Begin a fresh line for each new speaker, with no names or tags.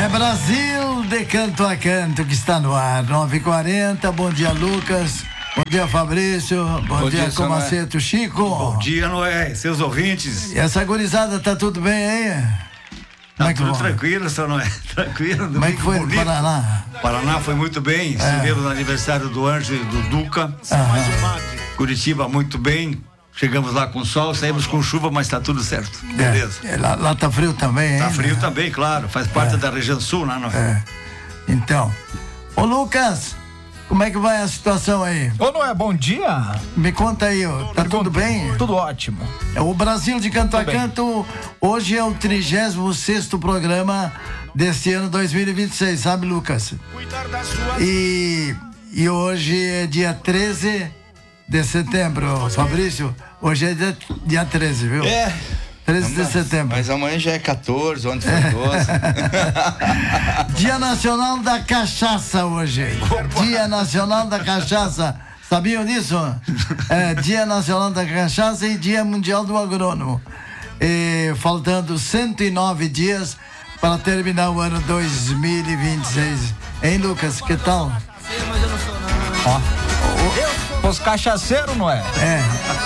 É Brasil de canto a canto que está no ar. 9h40. Bom dia, Lucas. Bom dia, Fabrício. Bom dia, Comaceto Chico.
Bom dia, Noé. Seus ouvintes.
E essa gurizada, tá tudo bem aí?
Tá tudo tranquilo, seu Noé. Tranquilo.
Como é que foi no Paraná?
Paraná foi muito bem. Estivemos no aniversário do Anjo e do Duca. Curitiba, muito bem. Chegamos lá com sol, saímos com chuva, mas tá tudo certo. Beleza.
Lá tá frio também, hein?
Tá frio também, claro. Faz parte da região sul, né, Noé?
Então. Ô, Lucas, como é que vai a situação aí?
Ô, Noé, bom dia.
Me conta aí, tá tudo bem?
Tudo ótimo.
O Brasil de Canto a Canto, hoje é o 36º programa deste ano 2026, sabe, Lucas? E hoje é dia 13 de setembro, Fabrício. Hoje é dia 13, viu? 13 de setembro.
Mas amanhã já é 14, ontem foi 12.
Dia Nacional da Cachaça hoje. Dia Nacional da Cachaça. Sabiam disso? Dia Nacional da Cachaça e Dia Mundial do Agrônomo. Faltando 109 dias para terminar o ano 2026. Hein, Lucas? Que tal?
Ó. Os cachaceiros, Noé.